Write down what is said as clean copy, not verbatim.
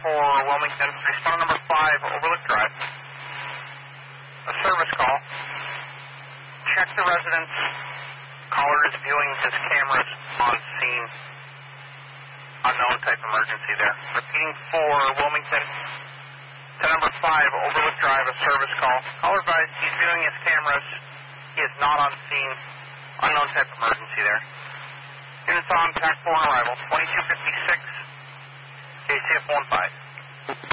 4 Wilmington, responder number 5, Overlook Drive. A service call. Check the residence. Caller is viewing his cameras on scene. Unknown type emergency there. Repeating 4 Wilmington to number 5 Overlook Drive, a service call. Caller advised he's viewing his cameras. He is not on scene. Unknown type emergency there. Units on, TAC 4 on arrival, 2256, KCF 15.